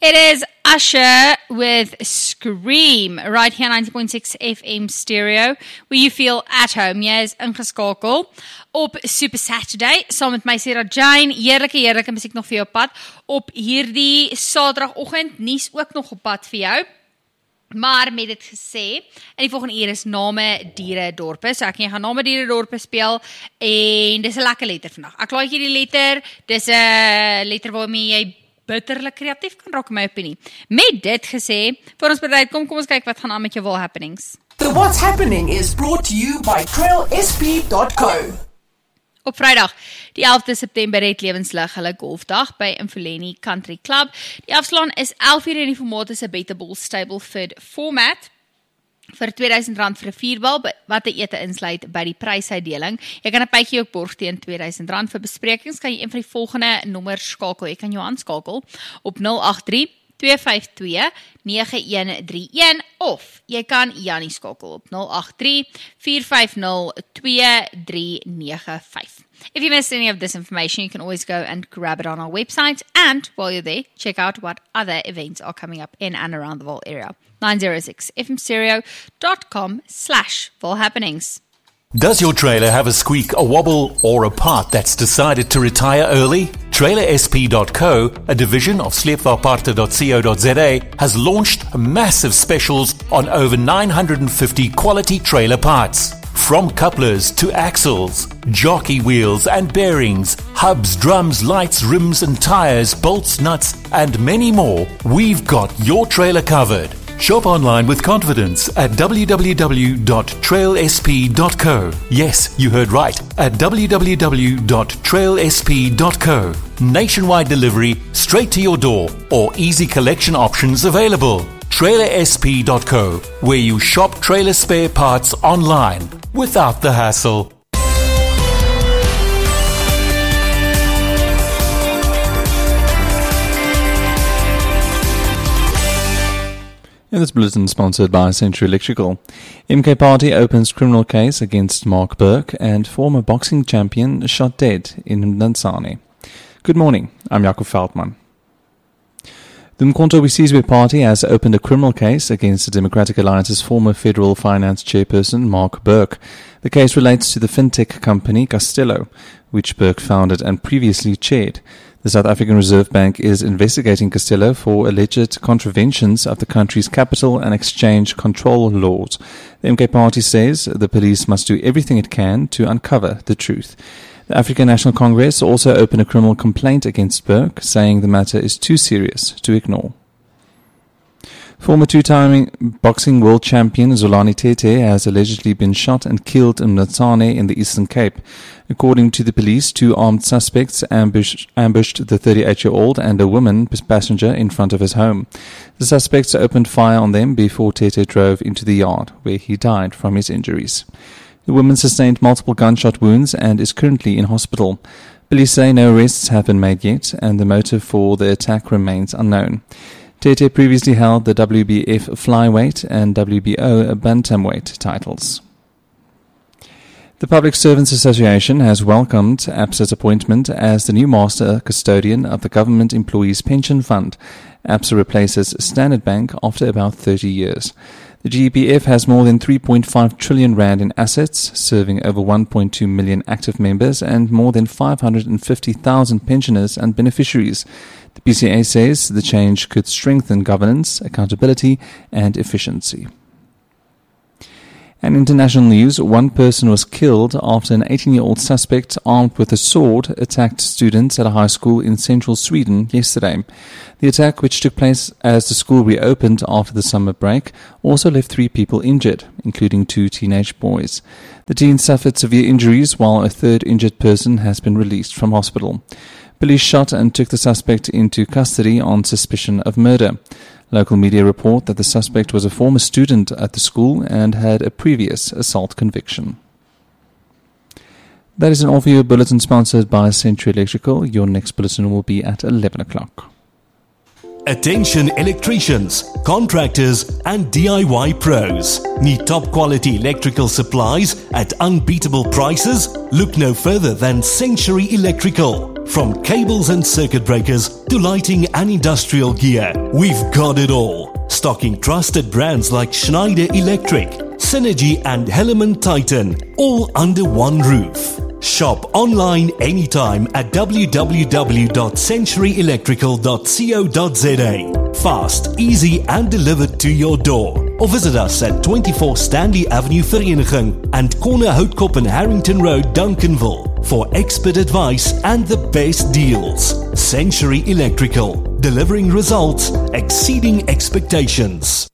It is Usher with Scream, right here 90.6 FM stereo, where you feel at home. Jy is ingeskakel op Super Saturday, saam met my Sarah Jane, heerlijke musiek nog vir jou op pad, op hierdie Saterdagoggend, nuus ook nog op pad vir jou. Maar met dit gesê, in die volgende uur is Name Diere Dorpe, so ek en jy gaan Name Diere Dorpe speel, en dis 'n lekker letter vandag. Ek laat jy die letter, dis 'n letter waarmee jy bitterlik kreatief kan raak in my opinie. Met dit gesê, voor ons bereid kom ons kyk wat gaan aan met jou Will Happenings. The What's Happening is brought to you by trailsp.co. Op Vrydag, die 11de September het Lewenslig hulle golfdag by Infuleni Country Club. Die afslaan is 11 uur in die formaat is 'n bettable Stableford format vir R2000 vir 'n vierbal wat 'n ete insluit by die prysuitdeling. Jy kan 'n pytjie ook borg teen R2000 vir besprekings. Kan jy een van die volgende nommers skakel. Jy kan jou aanskakel op 083-252-9131 of jy kan Jannie skakel op 083-450-2395. If you missed any of this information, you can always go and grab it on our website, and while you're there, check out what other events are coming up in and around the Vaal area. 906fmstereo.com/VaalHappenings. Does your trailer have a squeak, a wobble, or a part that's decided to retire early? TrailerSP.co, a division of sleepvaartparte.co.za, has launched massive specials on over 950 quality trailer parts. From couplers to axles, jockey wheels and bearings, hubs, drums, lights, rims and tires, bolts, nuts, and many more, we've got your trailer covered. Shop online with confidence at www.trailsp.co. Yes, you heard right, at www.trailsp.co. Nationwide delivery straight to your door or easy collection options available. TrailerSP.co, where you shop trailer spare parts online without the hassle. And this bulletin is sponsored by Century Electrical. MK Party opens criminal case against Mark Burke and former boxing champion shot dead in Mdantsane. Good morning, I'm Jacob Veldman. The Umkhonto weSizwe Party has opened a criminal case against the Democratic Alliance's former federal finance chairperson, Mark Burke. The case relates to the fintech company Castello, which Burke founded and previously chaired. The South African Reserve Bank is investigating Castello for alleged contraventions of the country's capital and exchange control laws. The MK Party says the police must do everything it can to uncover the truth. The African National Congress also opened a criminal complaint against Burke, saying the matter is too serious to ignore. Former two-time boxing world champion Zolani Tete has allegedly been shot and killed in Mdantsane in the Eastern Cape. According to the police, two armed suspects ambushed the 38-year-old and a woman passenger in front of his home. The suspects opened fire on them before Tete drove into the yard, where he died from his injuries. The woman sustained multiple gunshot wounds and is currently in hospital. Police say no arrests have been made yet, and the motive for the attack remains unknown. Tete previously held the WBF flyweight and WBO bantamweight titles. The Public Servants Association has welcomed APSA's appointment as the new master custodian of the Government Employees Pension Fund. APSA replaces Standard Bank after about 30 years. The GEPF has more than 3.5 trillion rand in assets, serving over 1.2 million active members and more than 550,000 pensioners and beneficiaries. The PCA says the change could strengthen governance, accountability and efficiency. In international news, one person was killed after an 18-year-old suspect armed with a sword attacked students at a high school in central Sweden yesterday. The attack, which took place as the school reopened after the summer break, also left 3 people injured, including 2 teenage boys. The teens suffered severe injuries, while a third injured person has been released from hospital. Police shot and took the suspect into custody on suspicion of murder. Local media report that the suspect was a former student at the school and had a previous assault conviction. That is an all-for-you bulletin sponsored by Century Electrical. Your next bulletin will be at 11 o'clock. Attention electricians, contractors and DIY pros. Need top quality electrical supplies at unbeatable prices? Look no further than Century Electrical. From cables and circuit breakers to lighting and industrial gear, we've got it all. Stocking trusted brands like Schneider Electric, Synergy and Helaman Titan, all under one roof. Shop online anytime at www.centuryelectrical.co.za. Fast, easy and delivered to your door. Or visit us at 24 Stanley Avenue Vereniging and Corner Houtkop and Harrington Road, Duncanville for expert advice and the best deals. Century Electrical, delivering results exceeding expectations.